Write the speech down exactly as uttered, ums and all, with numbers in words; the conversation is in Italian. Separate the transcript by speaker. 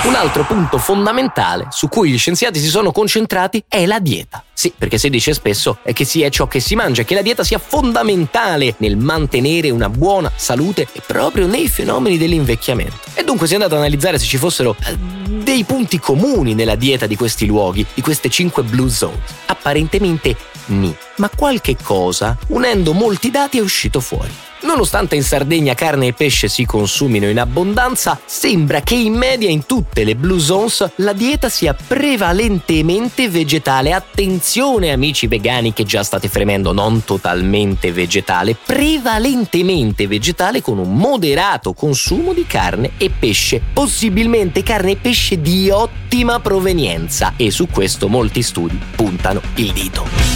Speaker 1: Un altro punto fondamentale su cui gli scienziati si sono concentrati è la dieta. Sì, perché si dice spesso che si è ciò che si mangia, che la dieta sia fondamentale nel mantenere una buona salute e proprio nei fenomeni dell'invecchiamento. E dunque si è andato ad analizzare se ci fossero eh, dei punti comuni nella dieta di questi luoghi, di queste cinque blue zones. Apparentemente ni, ma qualche cosa, unendo molti dati, è uscito fuori. Nonostante in Sardegna carne e pesce si consumino in abbondanza, sembra che in media in tutte le blue zones la dieta sia prevalentemente vegetale. Attenzione amici vegani che già state fremendo, non totalmente vegetale, prevalentemente vegetale con un moderato consumo di carne e pesce, possibilmente carne e pesce di ottima provenienza, e su questo molti studi puntano il dito.